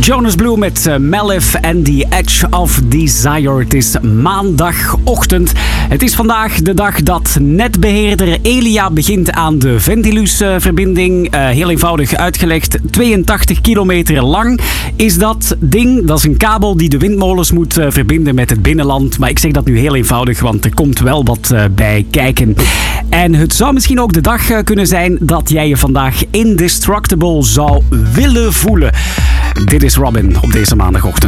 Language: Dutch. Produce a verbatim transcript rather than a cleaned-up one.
Jonas Blue met uh, Malif en The Edge of Desire. Het is maandagochtend. Het is vandaag de dag dat netbeheerder Elia begint aan de Ventilus-verbinding. Uh, heel eenvoudig uitgelegd, tweeëntachtig kilometer lang is dat ding. Dat is een kabel die de windmolens moet uh, verbinden met het binnenland. Maar ik zeg dat nu heel eenvoudig, want er komt wel wat uh, bij kijken. En het zou misschien ook de dag uh, kunnen zijn dat jij je vandaag indestructible zou willen voelen. Dit is Robin op deze maandagochtend.